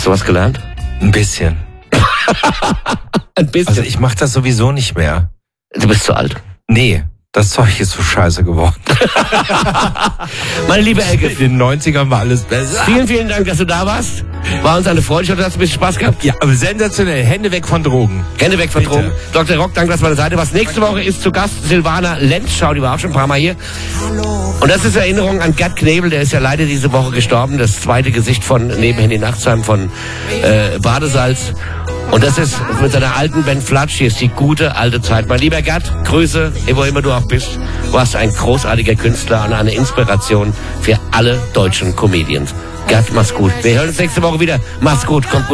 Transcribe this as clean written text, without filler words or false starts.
Hast du was gelernt? Ein bisschen. Ein bisschen. Also ich mache das sowieso nicht mehr. Du bist zu alt. Nee, das Zeug ist so scheiße geworden. Meine liebe Elke. In den 90ern war alles besser. Vielen, vielen Dank, dass du da warst. War uns eine Freude. Ich hoffe, du hast ein bisschen Spaß gehabt. Ja, aber sensationell. Hände weg von Drogen. Hände weg von Bitte. Drogen. Dr. Rock, danke, dass du an der Seite warst. Nächste Woche ist zu Gast Silvana Lenz-Schau, die war auch schon ein paar Mal hier. Und das ist Erinnerung an Gerd Knebel, der ist ja leider diese Woche gestorben. Das zweite Gesicht von neben Henny Nachtsheim von Badesalz. Und das ist mit seiner alten Band Flatsch. Hier ist die gute alte Zeit. Mein lieber Gerd, Grüße, wo immer du auch bist. Du warst ein großartiger Künstler und eine Inspiration für alle deutschen Comedians. Gerd, mach's gut. Wir hören uns nächste Woche wieder. Mach's gut, kommt gut.